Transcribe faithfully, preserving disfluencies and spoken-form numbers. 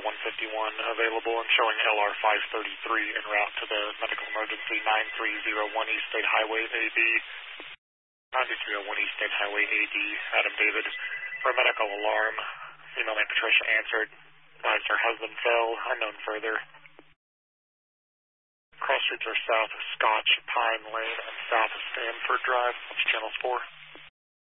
one fifty-one available and showing L R five thirty-three en route to the medical emergency nine three zero one East State Highway A D. nine three zero one East State Highway A D, Adam David. For a medical alarm, female named Patricia answered. Advised her husband fell, unknown further. Cross streets are south of Scotch, Pine Lane, and south of Stanford Drive. That's channels four.